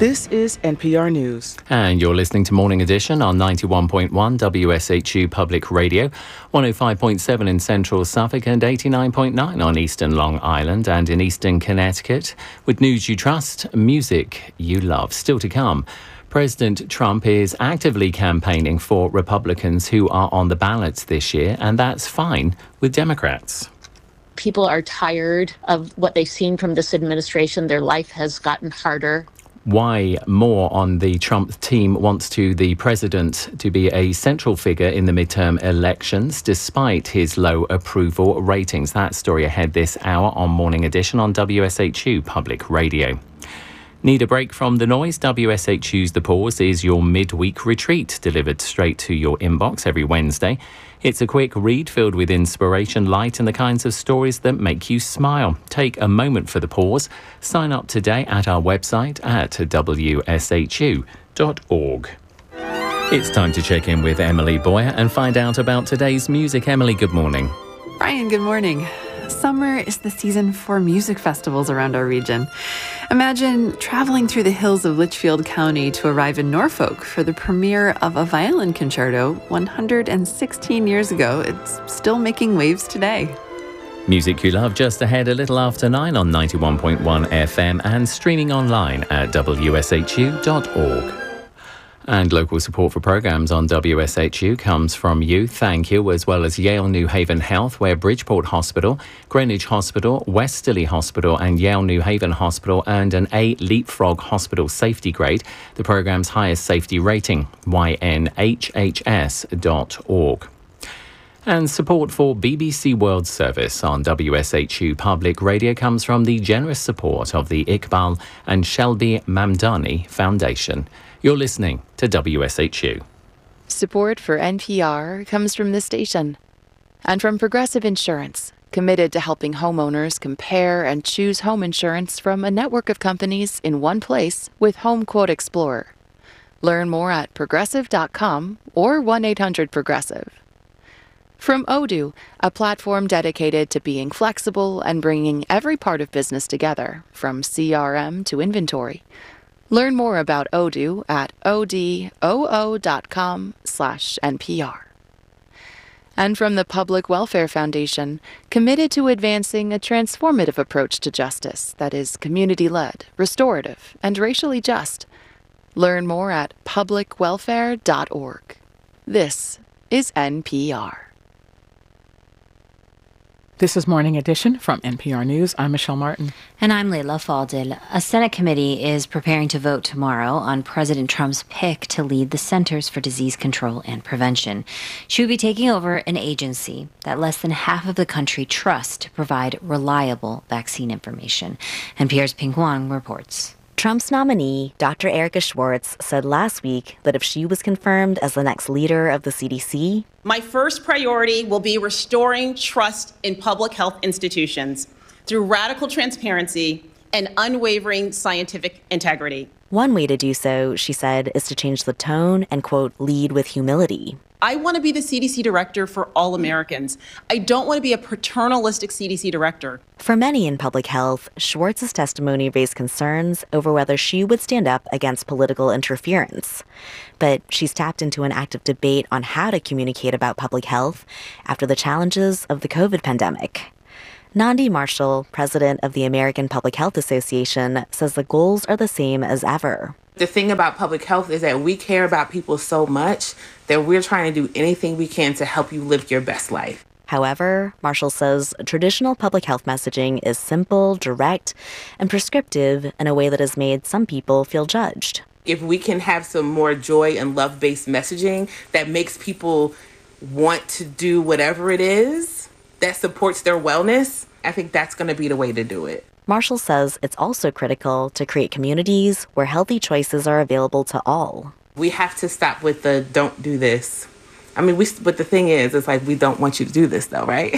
This is NPR News. And you're listening to Morning Edition on 91.1 WSHU Public Radio, 105.7 in central Suffolk and 89.9 on eastern Long Island and in eastern Connecticut. With news you trust, music you love. Still to come, President Trump is actively campaigning for Republicans who are on the ballot this year, and that's fine with Democrats. People are tired of what they've seen from this administration. Their life has gotten harder. Why more on the Trump team wants the president to be a central figure in the midterm elections despite his low approval ratings. That story ahead this hour on Morning Edition on WSHU Public Radio. Need a break from the noise? WSHU's The Pause is your midweek retreat delivered straight to your inbox every Wednesday. It's a quick read filled with inspiration, light and the kinds of stories that make you smile. Take a moment for The Pause. Sign up today at our website at wshu.org. It's time to check in with Emily Boyer and find out about today's music. Emily, good morning. Brian, good morning. Summer is the season for music festivals around our region. Imagine traveling through the hills of Litchfield County to arrive in Norfolk for the premiere of a violin concerto 116 years ago. It's still making waves today. Music you love just ahead a little after 9 on 91.1 FM and streaming online at wshu.org. And local support for programmes on WSHU comes from you, thank you, as well as Yale New Haven Health, where Bridgeport Hospital, Greenwich Hospital, Westerly Hospital and Yale New Haven Hospital earned an A Leapfrog Hospital Safety Grade, the programme's highest safety rating, ynhhs.org. And support for BBC World Service on WSHU Public Radio comes from the generous support of the Iqbal and Shelby Mamdani Foundation. You're listening to WSHU. Support for NPR comes from this station and from Progressive Insurance, committed to helping homeowners compare and choose home insurance from a network of companies in one place with Home Quote Explorer. Learn more at progressive.com or 1-800-PROGRESSIVE. From Odoo, a platform dedicated to being flexible and bringing every part of business together, from CRM to inventory. Learn more about Odoo at odoo.com/NPR. And from the Public Welfare Foundation, committed to advancing a transformative approach to justice that is community-led, restorative, and racially just. Learn more at publicwelfare.org. This is NPR. This is Morning Edition from NPR News. I'm Michelle Martin. And I'm Leila Fadel. A Senate committee is preparing to vote tomorrow on President Trump's pick to lead the Centers for Disease Control and Prevention. She will be taking over an agency that less than half of the country trusts to provide reliable vaccine information. NPR's Ping Huang reports. Trump's nominee, Dr. Erica Schwartz, said last week that if she was confirmed as the next leader of the CDC, my first priority will be restoring trust in public health institutions through radical transparency and unwavering scientific integrity. One way to do so, she said, is to change the tone and, quote, lead with humility. I want to be the CDC director for all Americans. I don't want to be a paternalistic CDC director. For many in public health, Schwartz's testimony raised concerns over whether she would stand up against political interference. But she's tapped into an active debate on how to communicate about public health after the challenges of the COVID pandemic. Nandi Marshall, president of the American Public Health Association, says the goals are the same as ever. The thing about public health is that we care about people so much that we're trying to do anything we can to help you live your best life. However, Marshall says traditional public health messaging is simple, direct, and prescriptive in a way that has made some people feel judged. If we can have some more joy and love-based messaging that makes people want to do whatever it is that supports their wellness, I think that's going to be the way to do it. Marshall says it's also critical to create communities where healthy choices are available to all. We have to stop with the don't do this. I mean, but the thing is, it's like we don't want you to do this, though, right?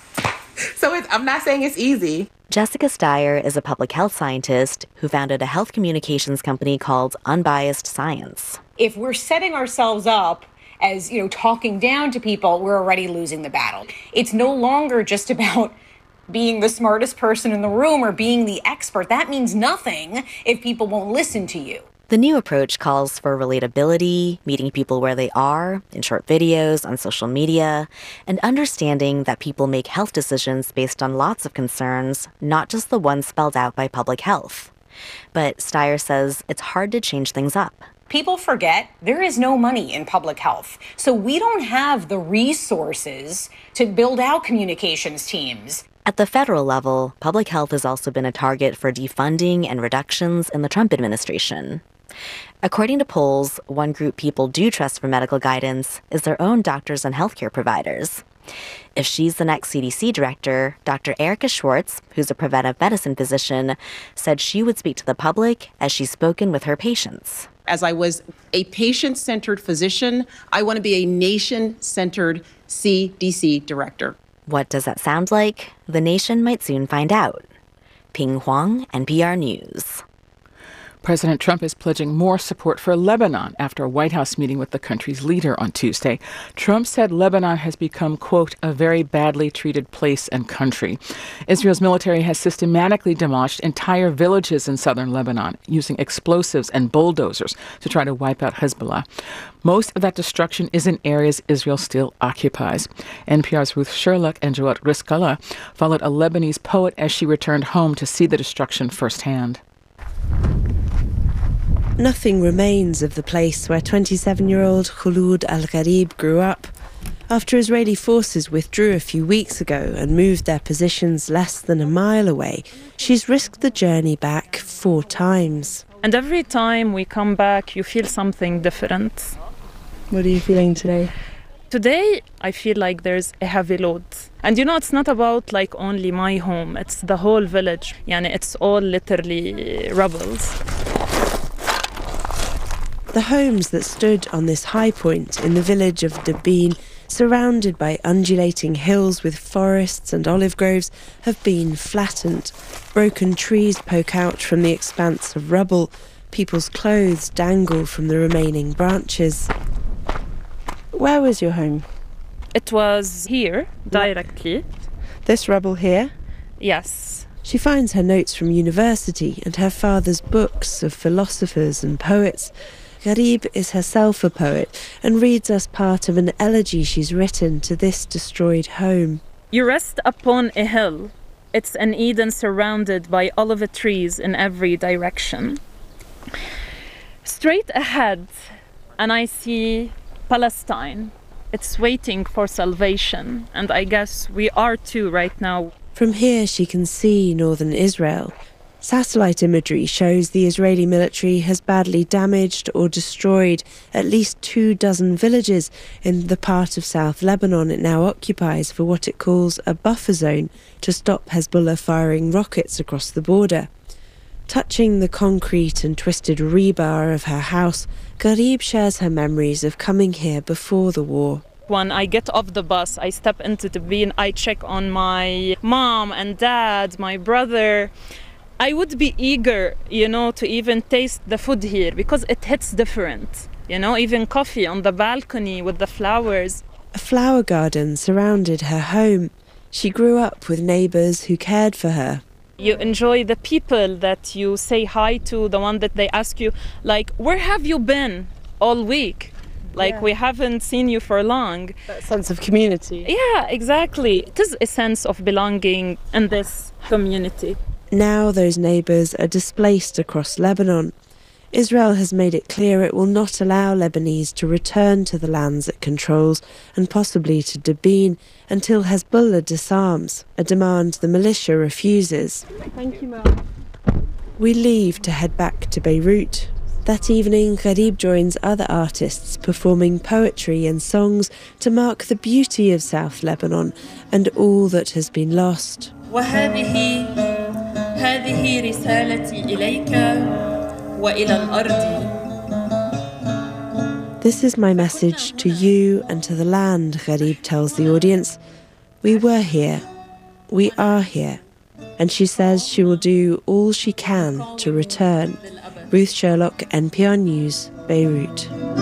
So I'm not saying it's easy. Jessica Steyer is a public health scientist who founded a health communications company called Unbiased Science. If we're setting ourselves up as, talking down to people, we're already losing the battle. It's no longer just about being the smartest person in the room or being the expert. That means nothing if people won't listen to you. The new approach calls for relatability, meeting people where they are, in short videos, on social media, and understanding that people make health decisions based on lots of concerns, not just the ones spelled out by public health. But Steyer says it's hard to change things up. People forget there is no money in public health. So we don't have the resources to build out communications teams. At the federal level, public health has also been a target for defunding and reductions in the Trump administration. According to polls, one group people do trust for medical guidance is their own doctors and healthcare providers. If she's the next CDC director, Dr. Erica Schwartz, who's a preventive medicine physician, said she would speak to the public as she's spoken with her patients. As I was a patient-centered physician, I want to be a nation-centered CDC director. What does that sound like? The nation might soon find out. Ping Huang, NPR News. President Trump is pledging more support for Lebanon after a White House meeting with the country's leader on Tuesday. Trump said Lebanon has become, quote, a very badly treated place and country. Israel's military has systematically demolished entire villages in southern Lebanon, using explosives and bulldozers to try to wipe out Hezbollah. Most of that destruction is in areas Israel still occupies. NPR's Ruth Sherlock and Joat Riskala followed a Lebanese poet as she returned home to see the destruction firsthand. Nothing remains of the place where 27-year-old Khulud Al-Gharib grew up. After Israeli forces withdrew a few weeks ago and moved their positions less than a mile away, she's risked the journey back 4 times. And every time we come back, you feel something different. What are you feeling today? Today, I feel like there's a heavy load. And it's not about like only my home, it's the whole village. It's all literally rubbles. The homes that stood on this high point in the village of Dabin, surrounded by undulating hills with forests and olive groves, have been flattened. Broken trees poke out from the expanse of rubble. People's clothes dangle from the remaining branches. Where was your home? It was here, directly. This rubble here? Yes. She finds her notes from university and her father's books of philosophers and poets. Gharib is herself a poet and reads us part of an elegy she's written to this destroyed home. You rest upon a hill. It's an Eden surrounded by olive trees in every direction. Straight ahead, and I see Palestine. It's waiting for salvation, and I guess we are too right now. From here she can see northern Israel. Satellite imagery shows the Israeli military has badly damaged or destroyed at least 24 villages in the part of South Lebanon it now occupies for what it calls a buffer zone to stop Hezbollah firing rockets across the border. Touching the concrete and twisted rebar of her house, Gharib shares her memories of coming here before the war. When I get off the bus, I step into Dabin, I check on my mom and dad, my brother. I would be eager, to even taste the food here because it hits different. Even coffee on the balcony with the flowers. A flower garden surrounded her home. She grew up with neighbours who cared for her. You enjoy the people that you say hi to, the one that they ask you, like, where have you been all week? Like, we haven't seen you for long. That sense of community. Yeah, exactly. It is a sense of belonging in this community. Now those neighbours are displaced across Lebanon. Israel has made it clear it will not allow Lebanese to return to the lands it controls and possibly to Dabin until Hezbollah disarms, a demand the militia refuses. Thank you, Mom. We leave to head back to Beirut. That evening, Gharib joins other artists performing poetry and songs to mark the beauty of South Lebanon and all that has been lost. هذه رسالتي إليك وإلى الأرض. This is my message to you and to the land, Gharib tells the audience. We were here. We are here. And she says she will do all she can to return. Ruth Sherlock, NPR News, Beirut.